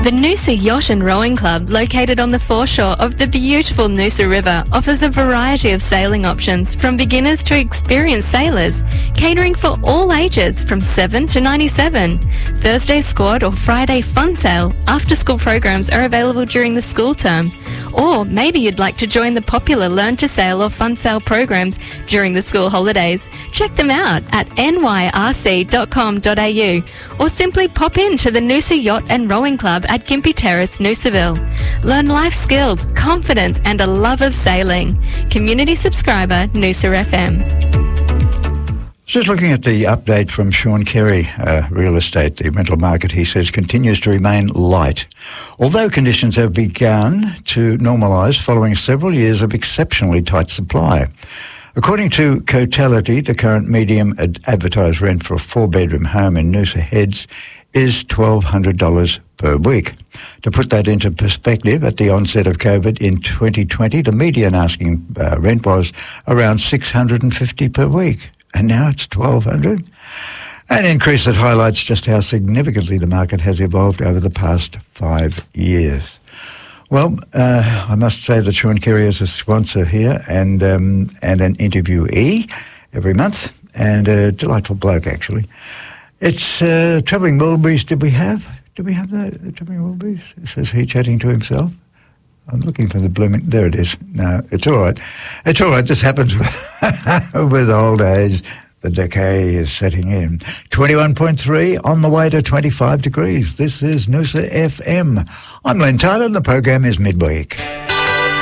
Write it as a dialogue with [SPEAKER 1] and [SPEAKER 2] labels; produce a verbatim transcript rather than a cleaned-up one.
[SPEAKER 1] The Noosa Yacht and Rowing Club, located on the foreshore of the beautiful Noosa River, offers a variety of sailing options from beginners to experienced sailors, catering for all ages from seven to ninety-seven. Thursday squad or Friday fun sail after-school programs are available during the school term. Or maybe you'd like to join the popular Learn to Sail or Fun Sail programs during the school holidays. Check them out at n y r c dot com dot a u or simply pop in to the Noosa Yacht and Rowing Club at Gympie Terrace, Noosaville. Learn life skills, confidence and a love of sailing. Community subscriber, Noosa F M.
[SPEAKER 2] Just looking at the update from Sean Carey, uh, real estate, the rental market, he says, continues to remain light, although conditions have begun to normalise following several years of exceptionally tight supply. According to Cotality, the current medium ad- advertised rent for a four-bedroom home in Noosa Heads is twelve hundred dollars per week. To put that into perspective, at the onset of COVID in twenty twenty, the median asking uh, rent was around six hundred fifty dollars per week. And now it's twelve hundred dollars. An increase that highlights just how significantly the market has evolved over the past five years. Well, uh, I must say that Sean Carey is a sponsor here and um, and an interviewee every month, and a delightful bloke, actually. It's uh, Travelling Wilburys, did we have? Did we have the, the Travelling Wilburys? Says he, chatting to himself. I'm looking for the blooming... There it is. No, it's all right. It's all right. This happens with, with old age. The decay is setting in. twenty-one point three on the way to twenty-five degrees. This is Noosa F M. I'm Len Tyler and the program is Midweek.